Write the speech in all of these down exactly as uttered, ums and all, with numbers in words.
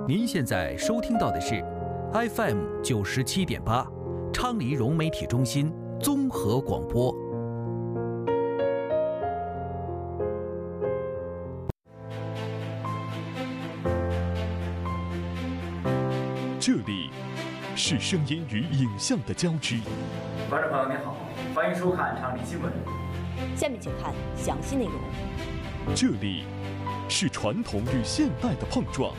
您现在收听到的是 F M 九十七点八，昌黎融媒体中心综合广播。 这里是声音与影像的交织。 观众朋友您好，欢迎收看昌黎新闻。 下面请看详细内容。 这里是传统与现代的碰撞。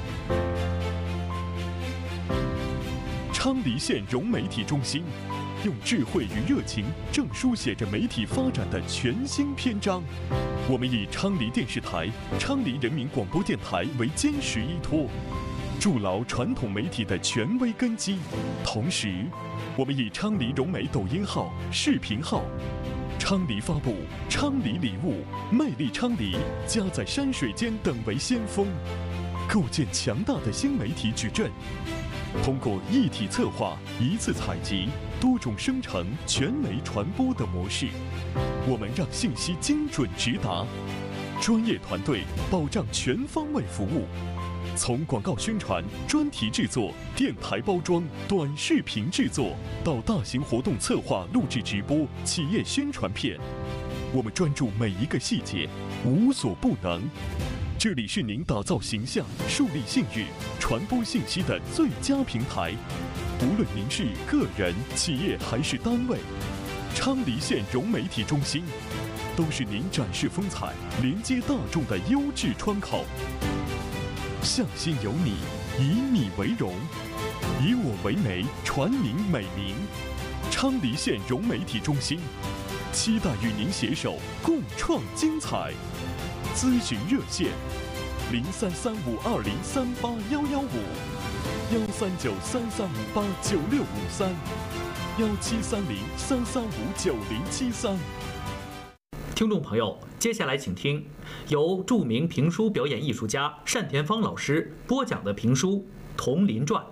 昌黎县融媒体中心用智慧与热情，正书写着媒体发展的全新篇章。我们以昌黎电视台、昌黎人民广播电台为坚实依托，筑牢传统媒体的权威根基。同时，我们以昌黎融媒抖音号、视频号、昌黎发布、昌黎礼物、魅力昌黎、家在山水间等为先锋，构建强大的新媒体矩阵。通过一体策划、一次采集、多种生成、全媒传播的模式，我们让信息精准直达，专业团队保障全方位服务。从广告宣传、专题制作、电台包装、短视频制作，到大型活动策划、录制直播、企业宣传片，我们专注每一个细节，无所不能。这里是您打造形象、树立信誉、传播信息的最佳平台。无论您是个人、企业还是单位，昌黎县融媒体中心都是您展示风采、连接大众的优质窗口。向心有你，以你为荣，以我为媒，传您美名。昌黎县融媒体中心期待与您携手共创精彩。咨询热线：零三三五二零三八幺幺五，幺三九三三五八九六五三，幺七三零三三五九零七三。 听众朋友，接下来请听由著名评书表演艺术家单田芳老师播讲的评书《铜林传》。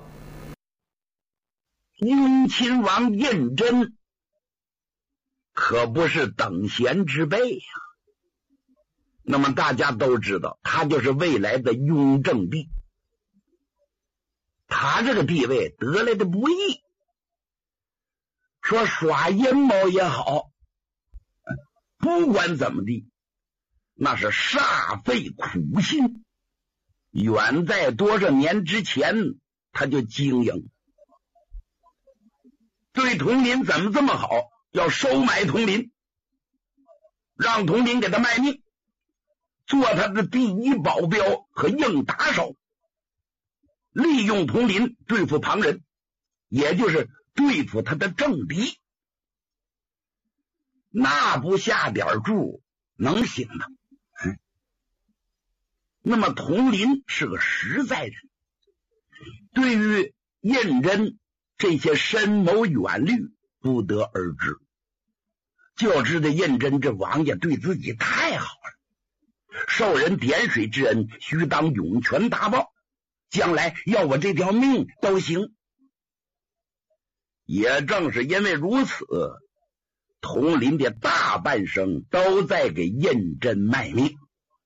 雍亲王胤禛可不是等闲之辈呀、啊。那么大家都知道，他就是未来的雍正帝。他这个地位得来的不易，说耍阴谋也好，不管怎么地，那是煞费苦心。远在多少年之前，他就经营，对铜林怎么这么好，要收买铜林，让铜林给他卖命，做他的第一保镖和硬打手，利用铜林对付旁人，也就是对付他的政敌。那不下点注能行吗？嗯、那么铜林是个实在人，对于胤禛这些深谋远虑不得而知，就知道胤禛这王爷对自己太好了，受人点水之恩，须当涌泉大报，将来要我这条命都行。也正是因为如此，铜林的大半生都在给胤禛卖命。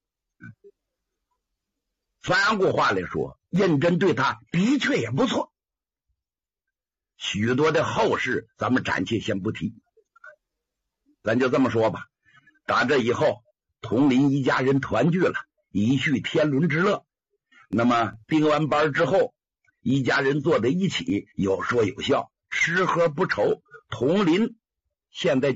反过话来说，胤禛对他的确也不错。许多的后事咱们暂且先不提，咱就这么说吧。打这以后，铜林一家人团聚了，一叙天伦之乐。那么订完班之后，一家人坐在一起，有说有笑，吃喝不愁。铜林现在